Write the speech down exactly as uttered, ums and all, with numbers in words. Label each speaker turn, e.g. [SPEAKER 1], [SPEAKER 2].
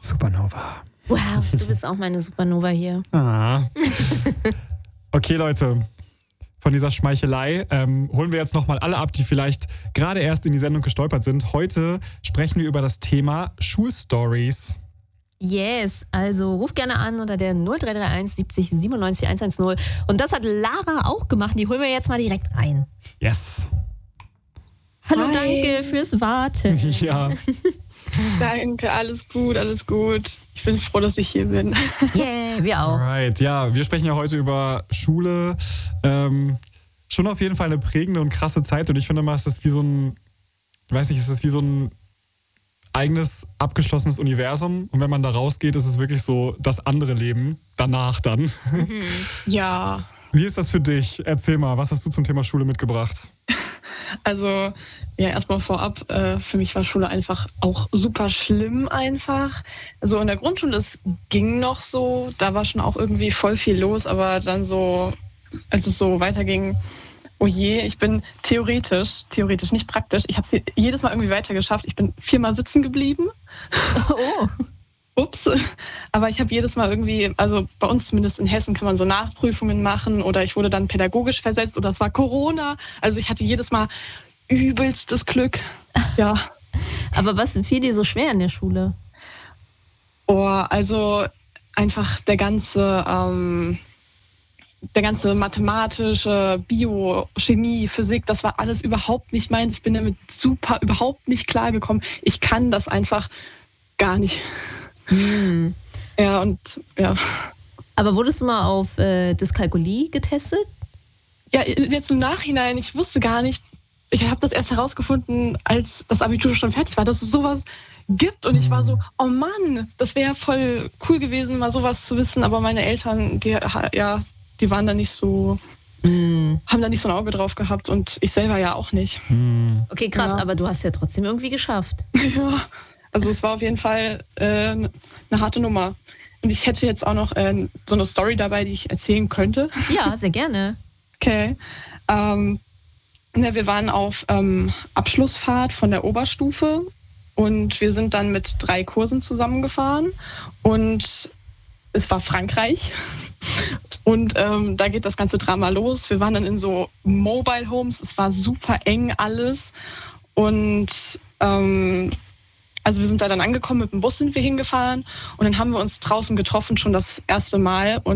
[SPEAKER 1] Supernova.
[SPEAKER 2] Wow, du bist auch meine Supernova hier.
[SPEAKER 1] Ah. Okay, Leute. Von dieser Schmeichelei ähm, holen wir jetzt nochmal alle ab, die vielleicht gerade erst in die Sendung gestolpert sind. Heute sprechen wir über das Thema Schulstories.
[SPEAKER 2] Yes, also ruf gerne an unter der null drei drei eins siebzig siebenundneunzig hundertzehn. Und das hat Lara auch gemacht. Die holen wir jetzt mal direkt rein.
[SPEAKER 1] Yes.
[SPEAKER 2] Hallo,
[SPEAKER 3] Hi.
[SPEAKER 2] Danke fürs Warten.
[SPEAKER 1] Ja.
[SPEAKER 3] Danke, alles gut, alles gut. Ich bin froh, dass ich hier bin.
[SPEAKER 2] Yeah, wir auch.
[SPEAKER 1] Alright, ja, wir sprechen ja heute über Schule. Ähm, schon auf jeden Fall eine prägende und krasse Zeit. Und ich finde mal, es ist wie so ein, ich weiß nicht, es ist wie so ein eigenes, abgeschlossenes Universum. Und wenn man da rausgeht, ist es wirklich so das andere Leben danach dann.
[SPEAKER 2] Mhm.
[SPEAKER 3] Ja,
[SPEAKER 1] Wie ist das für dich? Erzähl mal, was hast du zum Thema Schule mitgebracht?
[SPEAKER 3] also ja, erstmal vorab, äh, für mich war Schule einfach auch super schlimm einfach. Also in der Grundschule, es ging noch so, da war schon auch irgendwie voll viel los, aber dann so, als es so weiterging, oh je, ich bin theoretisch, theoretisch, nicht praktisch, ich habe es jedes Mal irgendwie weitergeschafft. Ich bin viermal sitzen geblieben.
[SPEAKER 2] Oh.
[SPEAKER 3] Ups, aber ich habe jedes Mal irgendwie, also bei uns zumindest in Hessen kann man so Nachprüfungen machen oder ich wurde dann pädagogisch versetzt oder es war Corona. Also ich hatte jedes Mal übelstes Glück. Ja.
[SPEAKER 2] Aber was fiel dir so schwer in der Schule?
[SPEAKER 3] Oh, also einfach der ganze, ähm, der ganze mathematische, Bio, Chemie, Physik, das war alles überhaupt nicht meins. Ich bin damit super überhaupt nicht klargekommen. Ich kann das einfach gar nicht.
[SPEAKER 2] Hm.
[SPEAKER 3] Ja, und ja.
[SPEAKER 2] Aber wurdest du mal auf äh, Dyskalkulie getestet?
[SPEAKER 3] Ja, jetzt im Nachhinein, ich wusste gar nicht, ich habe das erst herausgefunden, als das Abitur schon fertig war, dass es sowas gibt. Und ich war so, oh Mann, das wäre voll cool gewesen, mal sowas zu wissen. Aber meine Eltern, die, ja, die waren da nicht so,
[SPEAKER 2] Hm.
[SPEAKER 3] haben da nicht so ein Auge drauf gehabt und ich selber ja auch nicht.
[SPEAKER 1] Hm.
[SPEAKER 2] Okay, krass,
[SPEAKER 3] Ja.
[SPEAKER 2] aber du hast ja trotzdem irgendwie geschafft.
[SPEAKER 3] Ja, also es war auf jeden Fall äh, eine harte Nummer. Und ich hätte jetzt auch noch äh, so eine Story dabei, die ich erzählen könnte.
[SPEAKER 2] Ja, sehr gerne.
[SPEAKER 3] Okay. Ähm, ne, wir waren auf ähm, Abschlussfahrt von der Oberstufe und wir sind dann mit drei Kursen zusammengefahren und es war Frankreich und ähm, da geht das ganze Drama los. Wir waren dann in so Mobile Homes, es war super eng alles und ähm, also wir sind da dann angekommen, mit dem Bus sind wir hingefahren und dann haben wir uns draußen getroffen, schon das erste Mal. Und